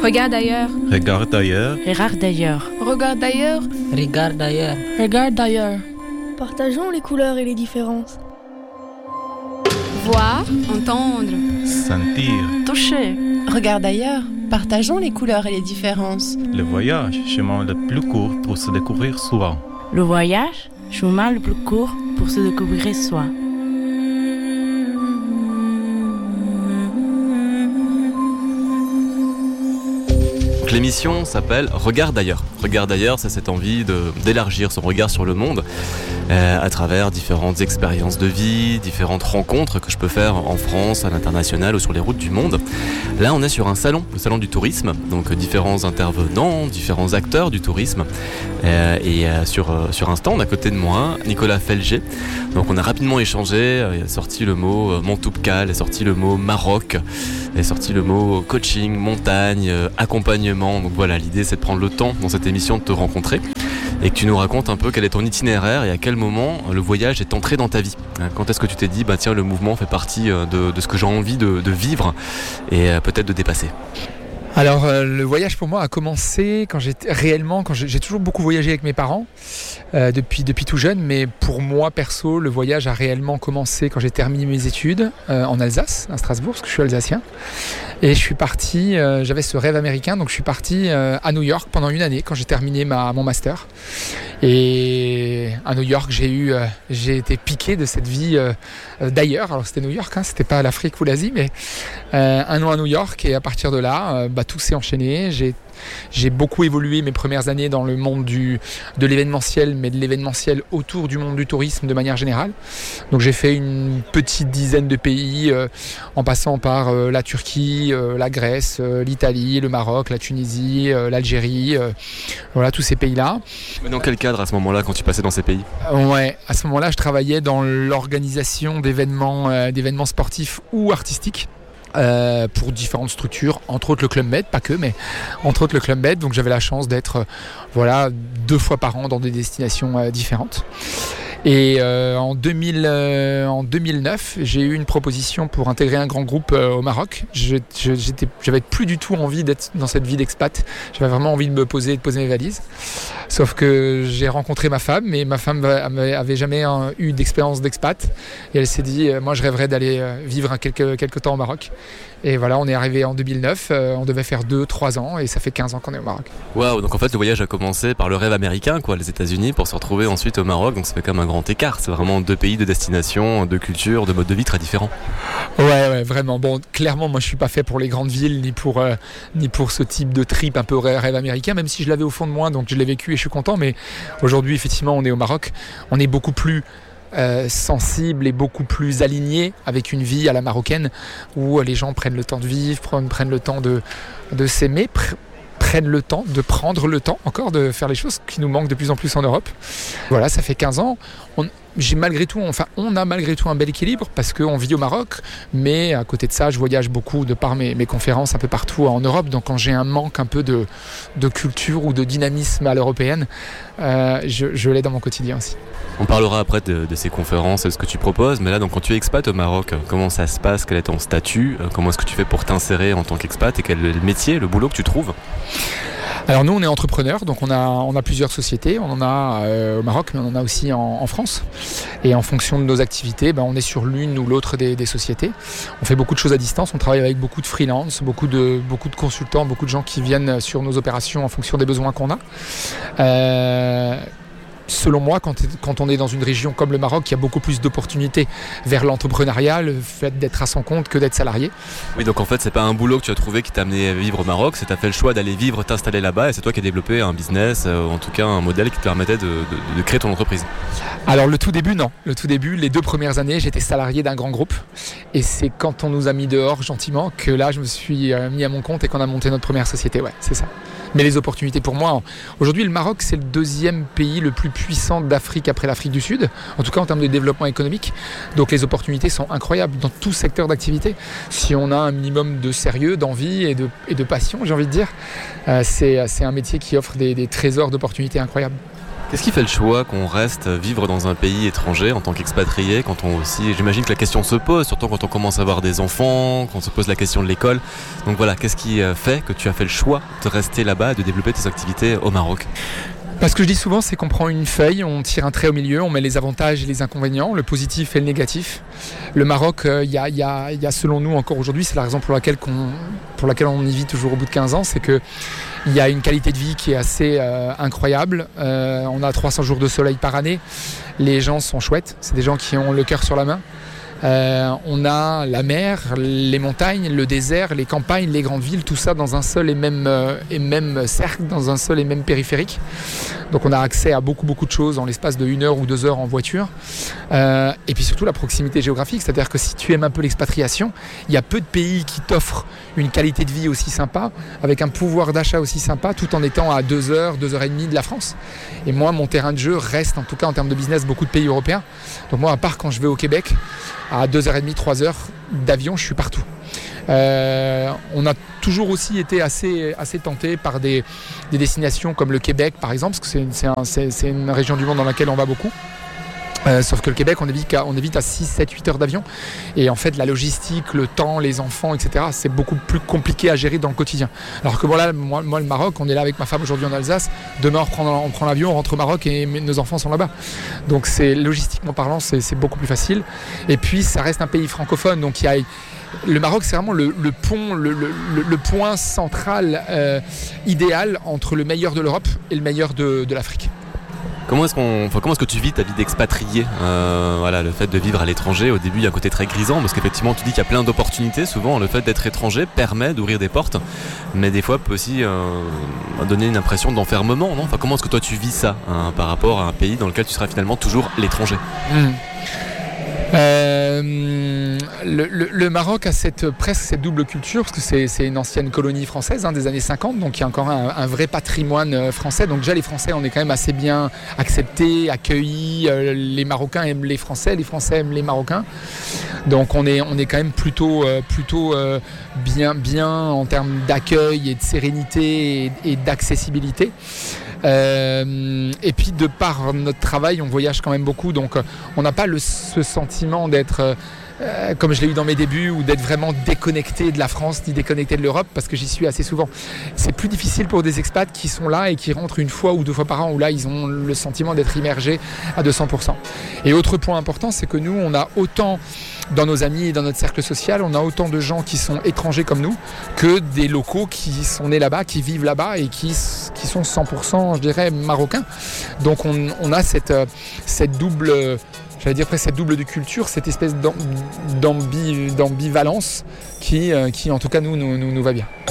Regarde ailleurs. Regarde ailleurs. Regarde ailleurs. Regarde ailleurs. Regarde ailleurs. Regarde ailleurs. Partageons les couleurs et les différences. Voir, entendre. Sentir. Toucher. Regarde ailleurs. Partageons les couleurs et les différences. Le voyage, chemin le plus court pour se découvrir soi. Le voyage, chemin le plus court pour se découvrir soi. L'émission s'appelle Regarde ailleurs. Regarde ailleurs, c'est cette envie d'élargir son regard sur le monde à travers différentes expériences de vie, différentes rencontres que je peux faire en France, à l'international ou sur les routes du monde. Là, on est sur un salon, le salon du tourisme, donc différents intervenants, différents acteurs du tourisme. Sur un stand à côté de moi, Nicolas Felger. Donc on a rapidement échangé, il a sorti le mot Montoubkal, il a sorti le mot Maroc, il a sorti le mot coaching, montagne, accompagnement. Donc voilà, l'idée c'est de prendre le temps dans cette émission de te rencontrer et que tu nous racontes un peu quel est ton itinéraire et à quel moment le voyage est entré dans ta vie. Quand est-ce que tu t'es dit, tiens, le mouvement fait partie de ce que j'ai envie de vivre et peut-être de dépasser? Alors le voyage pour moi a commencé quand j'ai toujours beaucoup voyagé avec mes parents depuis tout jeune, mais pour moi perso le voyage a réellement commencé quand j'ai terminé mes études en Alsace, à Strasbourg, parce que je suis alsacien, et je suis parti, j'avais ce rêve américain, donc je suis parti à New York pendant une année quand j'ai terminé mon master, et à New York j'ai été piqué de cette vie d'ailleurs. Alors c'était New York, c'était pas l'Afrique ou l'Asie, mais un an à New York, et à partir de là tout s'est enchaîné. J'ai beaucoup évolué mes premières années dans le monde de l'événementiel, mais de l'événementiel autour du monde du tourisme de manière générale. Donc j'ai fait une petite dizaine de pays en passant par la Turquie, la Grèce, l'Italie, le Maroc, la Tunisie, l'Algérie, voilà tous ces pays-là. Mais dans quel cadre à ce moment-là quand tu passais dans ces pays? Ouais, à ce moment-là je travaillais dans l'organisation d'événements sportifs ou artistiques. Pour différentes structures, entre autres le Club Med, pas que, mais entre autres le Club Med. Donc j'avais la chance d'être 2 fois par an dans des destinations différentes. Et en 2009, j'ai eu une proposition pour intégrer un grand groupe au Maroc. J'avais plus du tout envie d'être dans cette vie d'expat. J'avais vraiment envie de me poser et de poser mes valises. Sauf que j'ai rencontré ma femme, mais ma femme avait jamais eu d'expérience d'expat. Et elle s'est dit, moi je rêverais d'aller vivre quelques temps au Maroc. Et voilà, on est arrivé en 2009, on devait faire 2-3 ans, et ça fait 15 ans qu'on est au Maroc. Waouh, donc en fait le voyage a commencé par le rêve américain, les États-Unis, pour se retrouver ensuite au Maroc, donc ça fait quand même un grand écart. C'est vraiment 2 pays, 2 destinations, 2 cultures, 2 modes de vie très différents. Ouais, vraiment. Bon, clairement, moi je suis pas fait pour les grandes villes, ni pour ce type de trip un peu rêve américain, même si je l'avais au fond de moi, donc je l'ai vécu et je suis content. Mais aujourd'hui, effectivement, on est au Maroc, on est beaucoup plus sensible et beaucoup plus aligné avec une vie à la marocaine, où les gens prennent le temps de vivre, prennent le temps de s'aimer, prennent le temps de prendre le temps encore de faire les choses qui nous manquent de plus en plus en Europe. Voilà, ça fait 15 ans. On a malgré tout un bel équilibre parce qu'on vit au Maroc, mais à côté de ça, je voyage beaucoup de par mes conférences un peu partout en Europe. Donc quand j'ai un manque un peu de culture ou de dynamisme à l'européenne, je l'ai dans mon quotidien aussi. On parlera après de ces conférences et de ce que tu proposes, mais là, donc, quand tu es expat au Maroc, comment ça se passe? Quel est ton statut? Comment est-ce que tu fais pour t'insérer en tant qu'expat? Et quel est le métier, le boulot que tu trouves? Alors nous, on est entrepreneurs, donc on a plusieurs sociétés. On en a au Maroc, mais on en a aussi en France. Et en fonction de nos activités, on est sur l'une ou l'autre des sociétés. On fait beaucoup de choses à distance. On travaille avec beaucoup de freelance, beaucoup de consultants, beaucoup de gens qui viennent sur nos opérations en fonction des besoins qu'on a. Selon moi, quand on est dans une région comme le Maroc, il y a beaucoup plus d'opportunités vers l'entrepreneuriat, le fait d'être à son compte que d'être salarié. Oui, donc en fait, c'est pas un boulot que tu as trouvé qui t'a amené à vivre au Maroc, c'est que tu as fait le choix d'aller vivre, t'installer là-bas, et c'est toi qui as développé un business, en tout cas un modèle qui te permettait de créer ton entreprise. Alors le tout début, non. Le tout début, les 2 premières années, j'étais salarié d'un grand groupe, et c'est quand on nous a mis dehors gentiment que là, je me suis mis à mon compte et qu'on a monté notre première société. Ouais, c'est ça. Mais les opportunités pour moi, aujourd'hui le Maroc c'est le 2e pays le plus puissant d'Afrique après l'Afrique du Sud, en tout cas en termes de développement économique. Donc les opportunités sont incroyables dans tout secteur d'activité. Si on a un minimum de sérieux, d'envie et de passion, j'ai envie de dire, c'est un métier qui offre des trésors d'opportunités incroyables. Qu'est-ce qui fait le choix qu'on reste vivre dans un pays étranger en tant qu'expatrié, quand on aussi, j'imagine que la question se pose, surtout quand on commence à avoir des enfants, quand on se pose la question de l'école. Donc voilà, qu'est-ce qui fait que tu as fait le choix de rester là-bas et de développer tes activités au Maroc ? Ce que je dis souvent, c'est qu'on prend une feuille, on tire un trait au milieu, on met les avantages et les inconvénients, le positif et le négatif. Le Maroc, il y a selon nous encore aujourd'hui, c'est la raison pour laquelle on y vit toujours au bout de 15 ans, c'est qu'il y a une qualité de vie qui est assez incroyable. On a 300 jours de soleil par année, les gens sont chouettes, c'est des gens qui ont le cœur sur la main. On a la mer, les montagnes, le désert, les campagnes, les grandes villes, tout ça dans un seul et même cercle, dans un seul et même périphérique. Donc on a accès à beaucoup de choses en l'espace de 1 heure ou 2 heures en voiture. Et puis surtout la proximité géographique, c'est-à-dire que si tu aimes un peu l'expatriation, il y a peu de pays qui t'offrent une qualité de vie aussi sympa, avec un pouvoir d'achat aussi sympa, tout en étant à 2 heures, 2 heures et demie de la France. Et moi, mon terrain de jeu reste, en tout cas en termes de business, beaucoup de pays européens. Donc moi, à part quand je vais au Québec, à 2h30, 3h d'avion, je suis partout. On a toujours aussi été assez tenté par des destinations comme le Québec par exemple, parce que c'est une région du monde dans laquelle on va beaucoup. Sauf que le Québec, on est vite à 6, 7, 8 heures d'avion. Et en fait, la logistique, le temps, les enfants, etc., c'est beaucoup plus compliqué à gérer dans le quotidien. Alors que voilà, moi, le Maroc, on est là avec ma femme aujourd'hui en Alsace. Demain, on prend l'avion, on rentre au Maroc et nos enfants sont là-bas. Donc, logistiquement parlant, c'est beaucoup plus facile. Et puis, ça reste un pays francophone. Donc, le Maroc, c'est vraiment le point central idéal entre le meilleur de l'Europe et le meilleur de l'Afrique. Comment est-ce que tu vis ta vie d'expatrié ? Le fait de vivre à l'étranger, au début il y a un côté très grisant parce qu'effectivement tu dis qu'il y a plein d'opportunités. Souvent le fait d'être étranger permet d'ouvrir des portes, mais des fois peut aussi donner une impression d'enfermement, non ? Comment est-ce que toi tu vis ça par rapport à un pays dans lequel tu seras finalement toujours l'étranger ? Le Maroc a presque cette double culture parce que c'est une ancienne colonie française des années 50, donc il y a encore un vrai patrimoine français. Donc déjà les Français, on est quand même assez bien acceptés, accueillis. Les Marocains aiment les Français aiment les Marocains. Donc on est quand même plutôt bien en termes d'accueil et de sérénité et d'accessibilité. Et puis de par notre travail, on voyage quand même beaucoup, donc on n'a pas ce sentiment d'être comme je l'ai eu dans mes débuts, ou d'être vraiment déconnecté de la France ni déconnecté de l'Europe, parce que j'y suis assez souvent. C'est plus difficile pour des expats qui sont là et qui rentrent 1 fois ou 2 fois par an, où là ils ont le sentiment d'être immergés à 200%. Et autre point important, c'est que nous, on a autant dans nos amis et dans notre cercle social, on a autant de gens qui sont étrangers comme nous que des locaux qui sont nés là-bas, qui vivent là-bas et qui sont 100%, je dirais, marocains. Donc on a cette double, j'allais dire presque cette double de culture, cette espèce d'ambivalence qui en tout cas nous va bien.